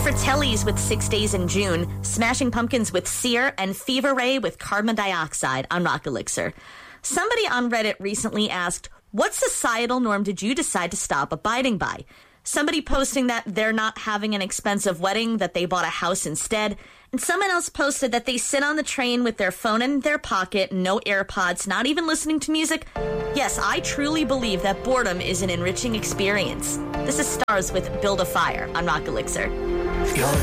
Fratellis with 6 Days in June, Smashing Pumpkins with Sear, and Fever Ray with Carbon Dioxide on Rock Elixir. Somebody on Reddit recently asked, what societal norm did you decide to stop abiding by? Somebody posting that they're not having an expensive wedding, that they bought a house instead. And someone else posted that they sit on the train with their phone in their pocket, no AirPods, not even listening to music. Yes, I truly believe that boredom is an enriching experience. This is Stars with Build a Fire on Rock Elixir. You're